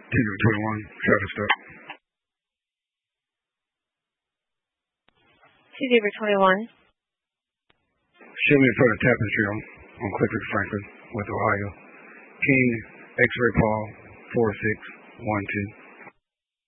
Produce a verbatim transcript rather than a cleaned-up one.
T V twenty-one, Travis Step. T V twenty-one. Show me for the tapestry on, on Clifford Franklin with Ohio. King X-Ray Paul four six one two.